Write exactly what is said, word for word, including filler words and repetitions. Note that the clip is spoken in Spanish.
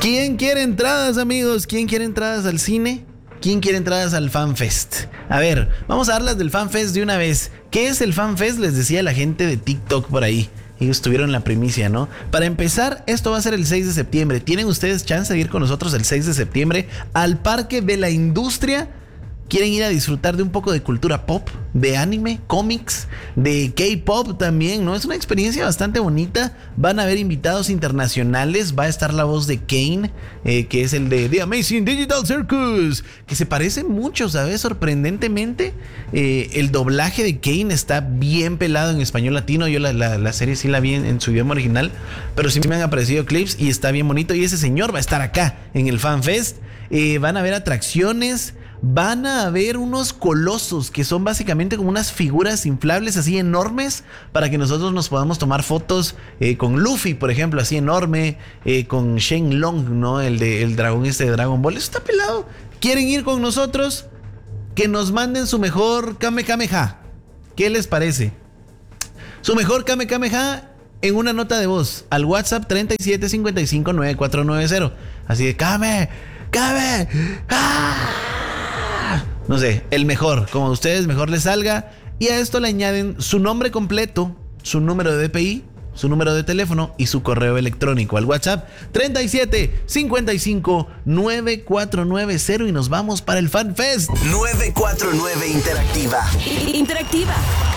¿Quién quiere entradas, amigos? ¿Quién quiere entradas al cine? ¿Quién quiere entradas al FanFest? A ver, vamos a darlas del FanFest de una vez. ¿Qué es el FanFest? Les decía la gente de TikTok por ahí. Ellos tuvieron la primicia, ¿no? Para empezar, esto va a ser el seis de septiembre. Tienen ustedes chance de ir con nosotros el seis de septiembre al Parque de la Industria. ¿Quieren ir a disfrutar de un poco de cultura pop, de anime, cómics, de K-pop también, ¿no? Es una experiencia bastante bonita. Van a haber invitados internacionales. Va a estar la voz de Kane, eh, que es el de The Amazing Digital Circus, que se parece mucho, ¿sabes? Sorprendentemente, eh, el doblaje de Kane está bien pelado en español latino. Yo la, la, la serie sí la vi en, en su idioma original, pero sí me han aparecido clips y está bien bonito. Y ese señor va a estar acá en el FanFest. Eh, van a haber atracciones. Van a haber unos colosos que son básicamente como unas figuras inflables así enormes para que nosotros nos podamos tomar fotos eh, con Luffy, por ejemplo, así enorme, eh, con Shenlong, ¿no? El, de, el dragón este de Dragon Ball. Eso está pelado. ¿Quieren ir con nosotros? Que nos manden su mejor Kamehameha. ¿Qué les parece? Su mejor Kamehameha en una nota de voz al WhatsApp treinta y siete cincuenta y cinco noventa y cuatro noventa. Así de Kame, Kame, ¡ah! No sé, el mejor, como a ustedes mejor les salga. Y a esto le añaden su nombre completo, su número de D P I, su número de teléfono y su correo electrónico al WhatsApp treinta y siete cincuenta y cinco noventa y cuatro noventa y nos vamos para el FanFest. novecientos cuarenta y nueve Interactiva. Interactiva.